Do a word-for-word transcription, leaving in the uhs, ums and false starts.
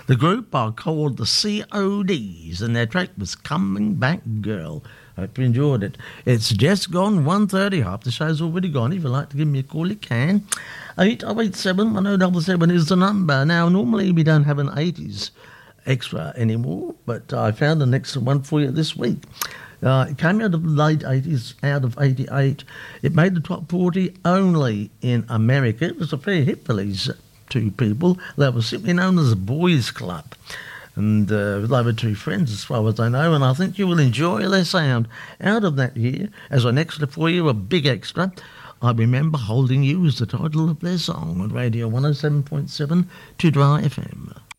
The group are called the C O Ds, and their track was Coming Back Girl. Hope you enjoyed it. It's just gone one thirty. Half the show's already gone. If you'd like to give me a call, you can. eight oh eight seven, one oh seven seven is the number. Now, normally we don't have an eighties extra anymore, but I found an extra one for you this week. Uh, it came out of the late eighties, out of eighty-eight. It made the top forty only in America. It was a fair hit for these two people. They were simply known as a boys' club. And uh, they were two friends as far as I know, and I think you will enjoy their sound. Out of that year, as an extra for you, a big extra, I Remember Holding You is the title of their song on Radio one oh seven point seven to Dry F M.